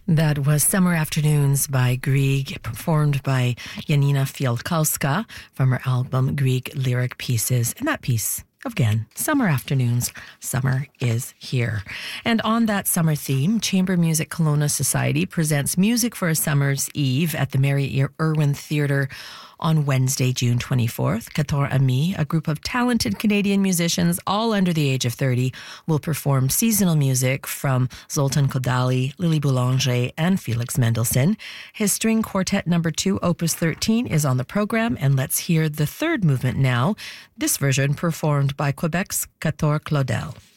That was Summer Afternoons by Grieg, performed by Janina Fialkowska from her album Grieg Lyric Pieces. And that piece, again, Summer Afternoons, summer is here. And on that summer theme, Chamber Music Kelowna Society presents Music for a Summer's Eve at the Mary Irwin Theatre on Wednesday, June 24th. 14 Amis, a group of talented Canadian musicians, all under the age of 30, will perform seasonal music from Zoltan Kodaly, Lily Boulanger, and Felix Mendelssohn. His String Quartet No. 2, Opus 13, is on the program, and let's hear the third movement now, this version performed by Quebec's Cator Claudel.